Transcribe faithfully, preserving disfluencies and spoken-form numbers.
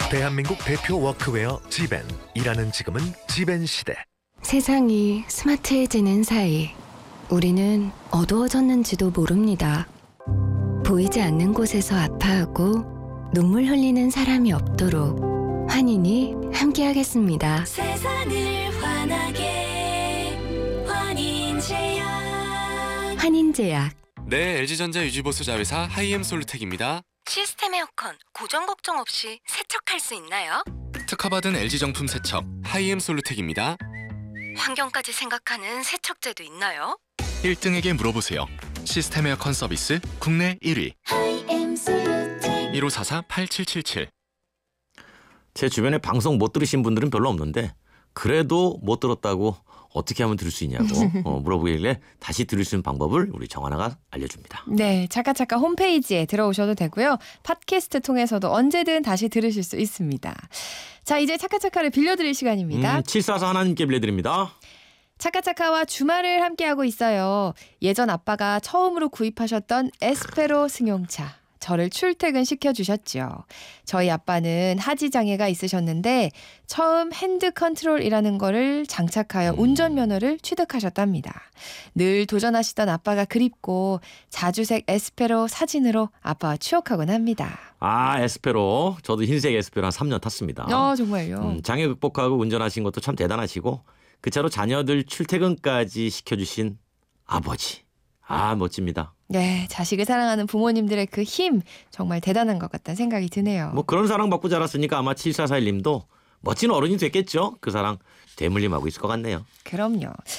대한민국 대표 워크웨어 지벤. 일하는 지금은 지벤 시대. 세상이 스마트해지는 사이 우리는 어두워졌는지도 모릅니다. 보이지 않는 곳에서 아파하고 눈물 흘리는 사람이 없도록 환인이 함께하겠습니다. 세상을 환하게 환인제약. 환인제약. 네, 엘지전자 유지보수 자회사 하이엠솔루텍입니다. 시스템 에어컨 고장 걱정 없이 세척할 수 있나요? 특허받은 엘지 정품 세척 하이엠솔루텍입니다. 환경까지 생각하는 세척제도 있나요? 일 등에게 물어보세요. 시스템 에어컨 서비스 국내 일 위. 일오사사 팔칠칠칠. 제 주변에 방송 못 들으신 분들은 별로 없는데 그래도 못 들었다고 어떻게 하면 들을 수 있냐고 어, 물어보길래 다시 들을 수 있는 방법을 우리 정하나가 알려줍니다. 네, 차카차카 홈페이지에 들어오셔도 되고요. 팟캐스트 통해서도 언제든 다시 들으실 수 있습니다. 자, 이제 차카차카를 빌려드릴 시간입니다. 음, 칠사사 하나님께 빌려드립니다. 차카차카와 주말을 함께하고 있어요. 예전 아빠가 처음으로 구입하셨던 에스페로 승용차. 저를 출퇴근시켜주셨죠. 저희 아빠는 하지장애가 있으셨는데 처음 핸드 컨트롤이라는 거를 장착하여 운전면허를 취득하셨답니다. 늘 도전하시던 아빠가 그립고 자주색 에스페로 사진으로 아빠와 추억하곤 합니다. 아, 에스페로. 저도 흰색 에스페로 한 삼 년 탔습니다. 어, 정말요? 음, 장애 극복하고 운전하신 것도 참 대단하시고 그 차로 자녀들 출퇴근까지 시켜주신 아버지. 아, 멋집니다. 네, 자식을 사랑하는 부모님들의 그 힘 정말 대단한 것 같다는 생각이 드네요. 뭐 그런 사랑 받고 자랐으니까 아마 칠사사일 님도 멋진 어른이 됐겠죠. 그 사랑 되물림하고 있을 것 같네요. 그럼요.